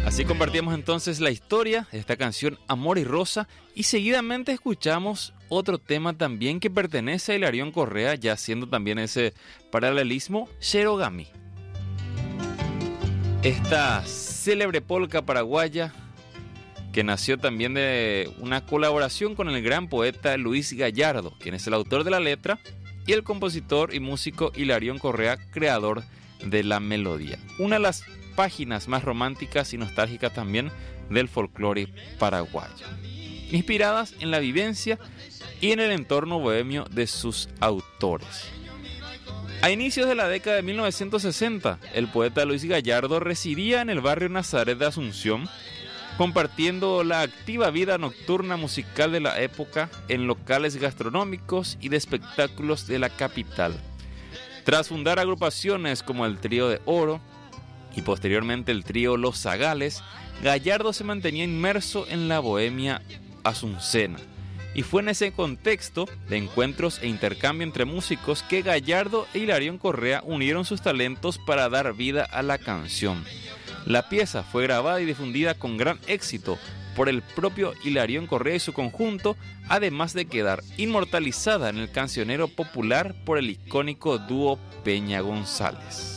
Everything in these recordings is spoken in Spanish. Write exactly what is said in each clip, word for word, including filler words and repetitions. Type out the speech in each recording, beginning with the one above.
Así compartíamos entonces la historia de esta canción Amor y Rosa y seguidamente escuchamos otro tema también que pertenece a Hilarión Correa, ya haciendo también ese paralelismo, Cherogami. Esta célebre polca paraguaya que nació también de una colaboración con el gran poeta Luis Gallardo, quien es el autor de la letra, y el compositor y músico Hilarión Correa, creador de la melodía. Una de las páginas más románticas y nostálgicas también del folclore paraguayo, inspiradas en la vivencia y en el entorno bohemio de sus autores. A inicios de la década de mil novecientos sesenta, el poeta Luis Gallardo residía en el barrio Nazaret de Asunción, compartiendo la activa vida nocturna musical de la época en locales gastronómicos y de espectáculos de la capital. Tras fundar agrupaciones como el Trío de Oro y posteriormente el Trío Los Zagales, Gallardo se mantenía inmerso en la bohemia asuncena. Y fue en ese contexto de encuentros e intercambio entre músicos que Gallardo e Hilarión Correa unieron sus talentos para dar vida a la canción. La pieza fue grabada y difundida con gran éxito por el propio Hilarión Correa y su conjunto, además de quedar inmortalizada en el cancionero popular por el icónico dúo Peña González.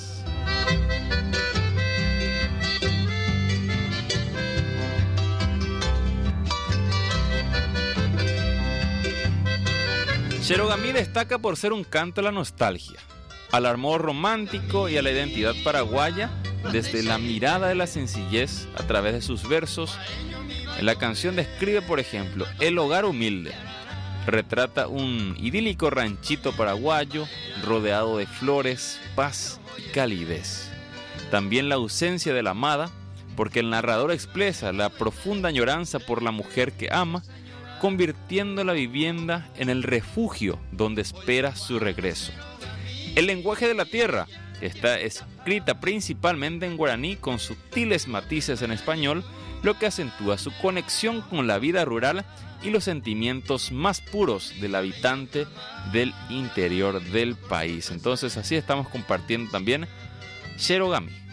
Cherogami destaca por ser un canto a la nostalgia, al amor romántico y a la identidad paraguaya desde la mirada de la sencillez a través de sus versos. En la canción describe, por ejemplo, el hogar humilde. Retrata un idílico ranchito paraguayo rodeado de flores, paz y calidez. También la ausencia de la amada, porque el narrador expresa la profunda añoranza por la mujer que ama, convirtiendo la vivienda en el refugio donde espera su regreso. El lenguaje de la tierra está escrita principalmente en guaraní con sutiles matices en español, lo que acentúa su conexión con la vida rural y los sentimientos más puros del habitante del interior del país. Entonces así estamos compartiendo también Cherogami.